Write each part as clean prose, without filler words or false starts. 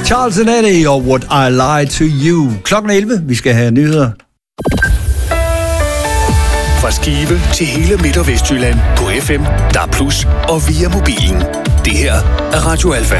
Charles & Eddie og Would I Lie to You. Klokken 11. Vi skal have nyheder. Fra Skive til hele Midt- og Vestjylland på FM, DAB+ og via mobilen. Det her er Radio Alfa.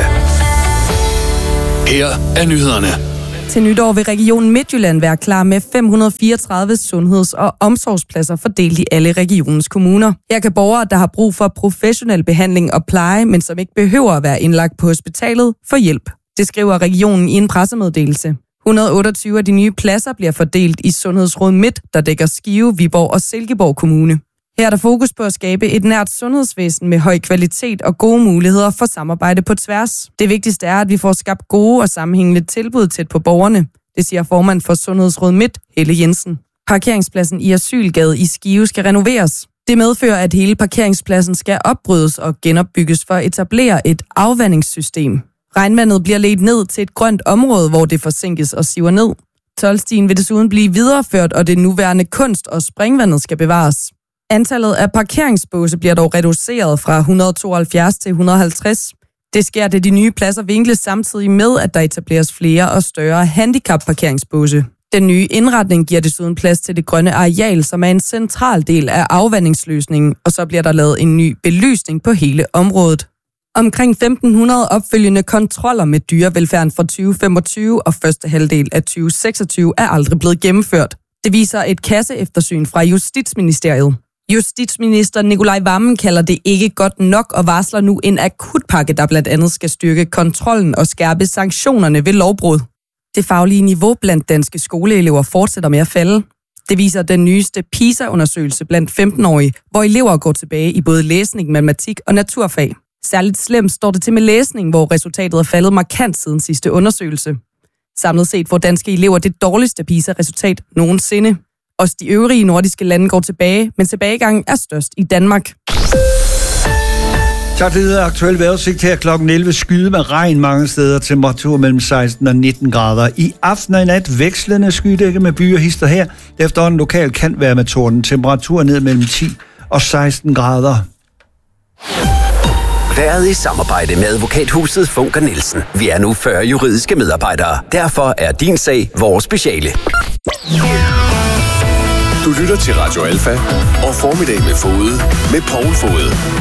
Her er nyhederne. Til nytår vil Region Midtjylland være klar med 534 sundheds- og omsorgspladser fordelt i alle regionens kommuner. Her kan borgere, der har brug for professionel behandling og pleje, men som ikke behøver at være indlagt på hospitalet, få hjælp. Det skriver regionen i en pressemeddelelse. 128 af de nye pladser bliver fordelt i Sundhedsråd Midt, der dækker Skive, Viborg og Silkeborg Kommune. Her er der fokus på at skabe et nært sundhedsvæsen med høj kvalitet og gode muligheder for samarbejde på tværs. Det vigtigste er, at vi får skabt gode og sammenhængende tilbud tæt på borgerne. Det siger formand for Sundhedsråd Midt, Helle Jensen. Parkeringspladsen i Asylgade i Skive skal renoveres. Det medfører, at hele parkeringspladsen skal opbrydes og genopbygges for at etablere et afvandingssystem. Regnvandet bliver ledt ned til et grønt område, hvor det forsinkes og siver ned. Toldstien vil desuden blive videreført, og det nuværende kunst- og springvandet skal bevares. Antallet af parkeringsbåse bliver dog reduceret fra 172 til 150. Det sker, da de nye pladser vinkles samtidig med, at der etableres flere og større handicapparkeringsbåse. Den nye indretning giver desuden plads til det grønne areal, som er en central del af afvandingsløsningen, og så bliver der lavet en ny belysning på hele området. Omkring 1.500 opfølgende kontroller med dyrevelfærden fra 2025 og første halvdel af 2026 er aldrig blevet gennemført. Det viser et kasseeftersyn fra Justitsministeriet. Justitsminister Nicolai Wammen kalder det ikke godt nok og varsler nu en akutpakke, der blandt andet skal styrke kontrollen og skærpe sanktionerne ved lovbrud. Det faglige niveau blandt danske skoleelever fortsætter med at falde. Det viser den nyeste PISA-undersøgelse blandt 15-årige, hvor elever går tilbage i både læsning, matematik og naturfag. Særligt slemt står det til med læsning, hvor resultatet er faldet markant siden sidste undersøgelse. Samlet set får danske elever det dårligste PISA-resultat nogensinde. Også de øvrige nordiske lande går tilbage, men tilbagegangen er størst i Danmark. Tak til det aktuelle vejrudsigt her klokken 11. Skyde med regn mange steder. Temperatur mellem 16 og 19 grader. I aften og i nat vekslende skydække med byer hister her. Efterhånden lokalt kan være med torden. Temperatur ned mellem 10 og 16 grader. Været i samarbejde med advokathuset Funker Nielsen. Vi er nu 40 juridiske medarbejdere. Derfor er din sag vores speciale. Du lytter til Radio Alfa og Formiddag med Fode med Poul Fode.